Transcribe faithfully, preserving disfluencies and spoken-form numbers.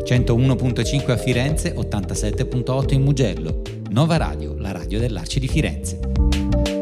centouno virgola cinque a Firenze, ottantasette virgola otto in Mugello. Nova Radio, la radio dell'Arci di Firenze.